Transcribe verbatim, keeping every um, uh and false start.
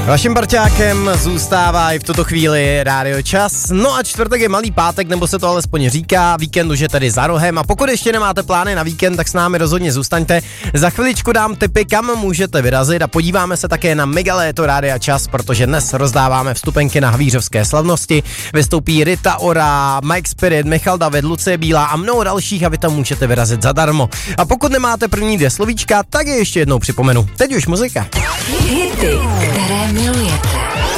Vaším parťákem zůstává i v tuto chvíli Rádio Čas. No a čtvrtek je malý pátek, nebo se to alespoň říká, víkend už je tedy za rohem a pokud ještě nemáte plány na víkend, tak s námi rozhodně zůstaňte. Za chviličku dám tipy, kam můžete vyrazit a podíváme se také na megaléto Rádia Čas, protože dnes rozdáváme vstupenky na havířovské slavnosti. Vystoupí Rita Ora, Mike Spirit, Michal David, Lucie Bílá a mnoho dalších a vy tam můžete vyrazit zadarmo. A pokud nemáte první dvě slovíčka, tak je ještě jednou připomenu. Teď už muzika. Hity, které milujete.